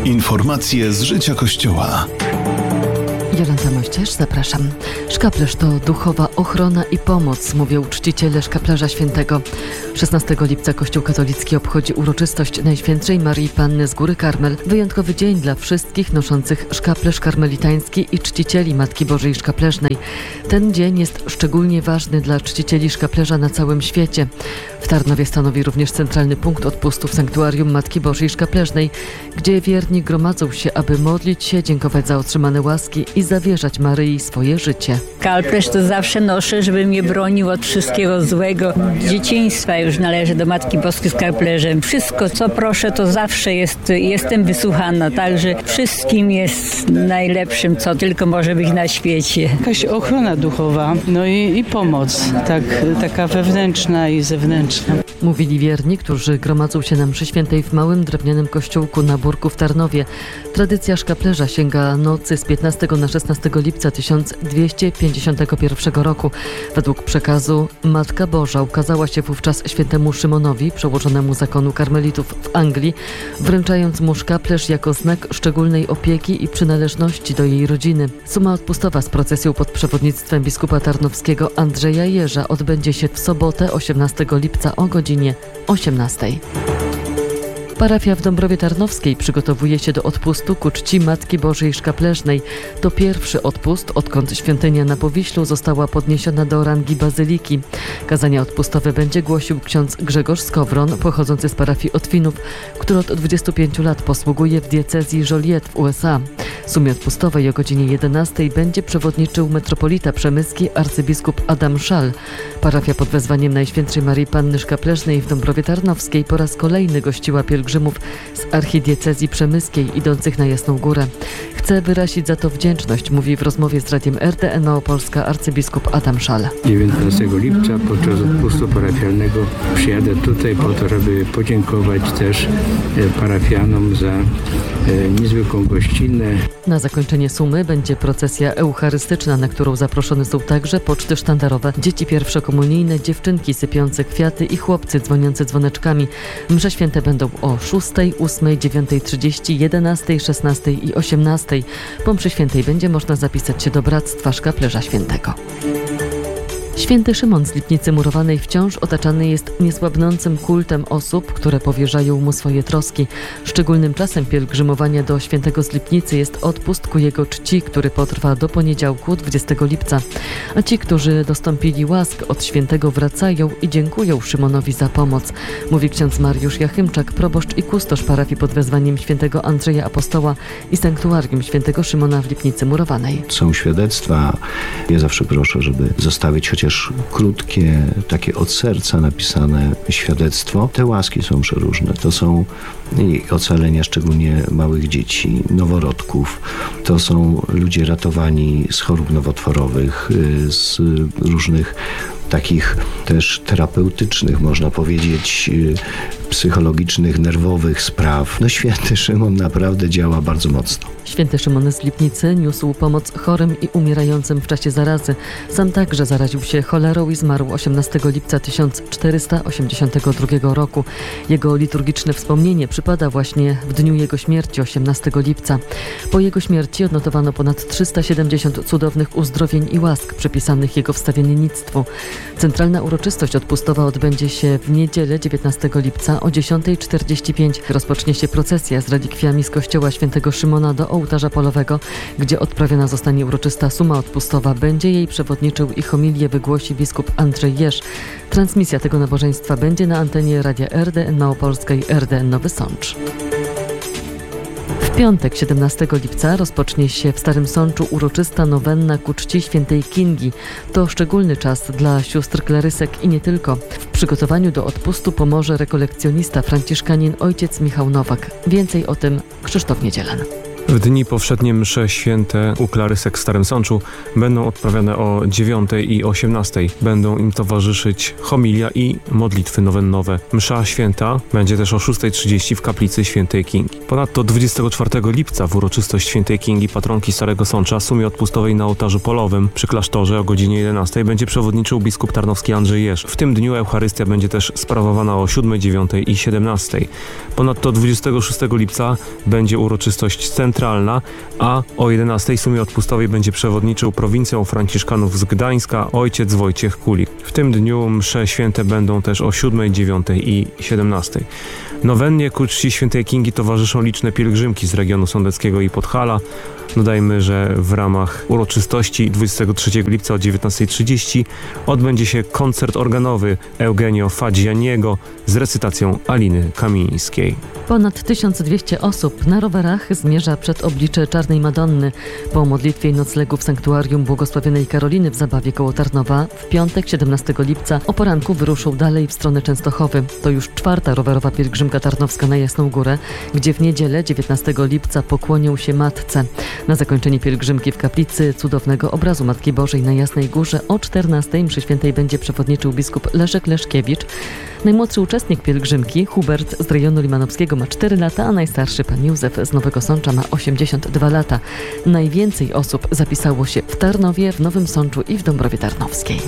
Informacje z życia Kościoła. Jolanta Moścież, zapraszam. Szkaplerz to duchowa ochrona i pomoc, mówią czciciele Szkaplerza Świętego. 16 lipca Kościół katolicki obchodzi uroczystość Najświętszej Marii Panny z Góry Karmel. Wyjątkowy dzień dla wszystkich noszących szkaplerz karmelitański i czcicieli Matki Bożej Szkapleżnej. Ten dzień jest szczególnie ważny dla czcicieli szkaplerza na całym świecie. W Tarnowie stanowi również centralny punkt odpustu w sanktuarium Matki Bożej Szkapleżnej, gdzie wierni gromadzą się, aby modlić się, dziękować za otrzymane łaski i zawierzać Maryi swoje życie. Szkaplerz to zawsze noszę, żeby mnie bronił od wszystkiego złego. Z dzieciństwa już należę do Matki Boskiej Szkaplerzem. Wszystko, co proszę, to zawsze jestem wysłuchana, także wszystkim jest najlepszym, co tylko może być na świecie. Jakaś ochrona duchowa, no i pomoc, taka wewnętrzna i zewnętrzna. Mówili wierni, którzy gromadzą się na mszy świętej w małym drewnianym kościółku na Burku w Tarnowie. Tradycja szkaplerza sięga nocy z 15 na 16 lipca 1251 roku. Według przekazu Matka Boża ukazała się wówczas świętemu Szymonowi, przełożonemu zakonu karmelitów w Anglii, wręczając mu szkaplerz jako znak szczególnej opieki i przynależności do jej rodziny. Suma odpustowa z procesją pod przewodnictwem biskupa tarnowskiego Andrzeja Jerza odbędzie się w sobotę 18 lipca o godzinie 18. Parafia w Dąbrowie Tarnowskiej przygotowuje się do odpustu ku czci Matki Bożej Szkapleżnej. To pierwszy odpust, odkąd świątynia na Powiślu została podniesiona do rangi bazyliki. Kazania odpustowe będzie głosił ksiądz Grzegorz Skowron, pochodzący z parafii Otwinów, który od 25 lat posługuje w diecezji Joliet w USA. Sumie odpustowej o godzinie 11 będzie przewodniczył metropolita przemyski arcybiskup Adam Szal. Parafia pod wezwaniem Najświętszej Marii Panny Szkapleżnej w Dąbrowie Tarnowskiej po raz kolejny gościła pielgrzymów z archidiecezji przemyskiej idących na Jasną Górę. Chce wyrazić za to wdzięczność, mówi w rozmowie z Radiem RDN Małopolska arcybiskup Adam Szal. 19 lipca podczas odpustu parafialnego przyjadę tutaj po to, żeby podziękować też parafianom za niezwykłą gościnę. Na zakończenie sumy będzie procesja eucharystyczna, na którą zaproszone są także poczty sztandarowe, dzieci pierwszokomunijne, dziewczynki sypiące kwiaty i chłopcy dzwoniący dzwoneczkami. Msze święte będą o 6, 8, 9:30, 11, 16 i 18. Po mszy świętej będzie można zapisać się do Bractwa Szkaplerza Świętego. Święty Szymon z Lipnicy Murowanej wciąż otaczany jest niesłabnącym kultem osób, które powierzają mu swoje troski. Szczególnym czasem pielgrzymowania do Świętego z Lipnicy jest odpust ku jego czci, który potrwa do poniedziałku 20 lipca. A ci, którzy dostąpili łask od Świętego, wracają i dziękują Szymonowi za pomoc, mówi ksiądz Mariusz Jachymczak, proboszcz i kustosz parafii pod wezwaniem Świętego Andrzeja Apostoła i sanktuarium Świętego Szymona w Lipnicy Murowanej. Są świadectwa. Ja zawsze proszę, żeby zostawić chociaż krótkie, takie od serca napisane świadectwo. Te łaski są przeróżne. To są ocalenia szczególnie małych dzieci, noworodków. To są ludzie ratowani z chorób nowotworowych, z różnych takich też terapeutycznych, można powiedzieć, psychologicznych, nerwowych spraw. No święty Szymon naprawdę działa bardzo mocno. Święty Szymon z Lipnicy niósł pomoc chorym i umierającym w czasie zarazy. Sam także zaraził się cholerą i zmarł 18 lipca 1482 roku. Jego liturgiczne wspomnienie przypada właśnie w dniu jego śmierci 18 lipca. Po jego śmierci odnotowano ponad 370 cudownych uzdrowień i łask przypisanych jego wstawiennictwu. Centralna uroczystość odpustowa odbędzie się w niedzielę 19 lipca o 10:45. Rozpocznie się procesja z relikwiami z kościoła Świętego Szymona do ołtarza polowego, gdzie odprawiona zostanie uroczysta suma odpustowa. Będzie jej przewodniczył i homilię wygłosi biskup Andrzej Jerz. Transmisja tego nabożeństwa będzie na antenie Radia RDN Małopolska i RDN Nowy Sącz. W piątek 17 lipca rozpocznie się w Starym Sączu uroczysta nowenna ku czci świętej Kingi. To szczególny czas dla sióstr klerysek i nie tylko. W przygotowaniu do odpustu pomoże rekolekcjonista franciszkanin ojciec Michał Nowak. Więcej o tym Krzysztof Niedzielan. W dni powszednie msze święte u Klarysek w Starym Sączu będą odprawiane o 9 i 18. Będą im towarzyszyć homilia i modlitwy nowennowe. Msza święta będzie też o 6:30 w kaplicy Świętej Kingi. Ponadto 24 lipca w uroczystość Świętej Kingi, patronki Starego Sącza, sumie odpustowej na ołtarzu polowym przy klasztorze o godzinie 11 będzie przewodniczył biskup tarnowski Andrzej Jerz. W tym dniu Eucharystia będzie też sprawowana o 7, 9 i 17. Ponadto 26 lipca będzie uroczystość centralna, a o 11 sumie odpustowej będzie przewodniczył prowincją Franciszkanów z Gdańska ojciec Wojciech Kulik. W tym dniu msze święte będą też o 7, 9 i 17. Nowennie ku czci Świętej Kingi towarzyszą liczne pielgrzymki z regionu sądeckiego i Podhala. Dodajmy, że w ramach uroczystości 23 lipca o 19:30 odbędzie się koncert organowy Eugenio Fadzianiego z recytacją Aliny Kamińskiej. Ponad 1200 osób na rowerach zmierza przed oblicze Czarnej Madonny. Po modlitwie i noclegu w sanktuarium Błogosławionej Karoliny w Zabawie koło Tarnowa w piątek 17 lipca o poranku wyruszą dalej w stronę Częstochowy. To już 4. rowerowa pielgrzymka tarnowska na Jasną Górę, gdzie w niedzielę 19 lipca pokłonią się Matce. Na zakończenie pielgrzymki w kaplicy Cudownego Obrazu Matki Bożej na Jasnej Górze o 14 mszy świętej będzie przewodniczył biskup Leszek Leszkiewicz. Najmłodszy uczestnik pielgrzymki, Hubert z rejonu limanowskiego, ma 4 lata, a najstarszy pan Józef z Nowego Sącza ma 82 lata. Najwięcej osób zapisało się w Tarnowie, w Nowym Sączu i w Dąbrowie Tarnowskiej.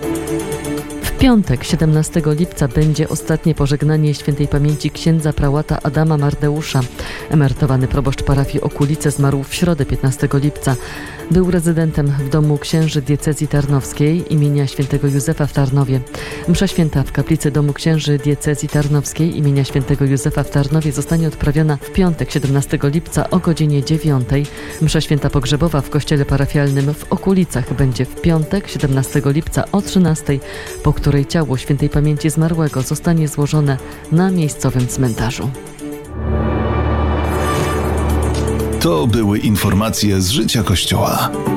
W piątek 17 lipca będzie ostatnie pożegnanie świętej pamięci księdza prałata Adama Mardeusza. Emerytowany proboszcz parafii Okulice zmarł w środę 15 lipca. Był rezydentem w domu księży diecezji tarnowskiej imienia świętego Józefa w Tarnowie. Msza święta w kaplicy domu księży diecezji tarnowskiej imienia świętego Józefa w Tarnowie zostanie odprawiona w piątek 17 lipca o godzinie 9. Msza święta pogrzebowa w kościele parafialnym w Okulicach będzie w piątek 17 lipca o 13, po której ciało świętej pamięci zmarłego zostanie złożone na miejscowym cmentarzu. To były informacje z życia Kościoła.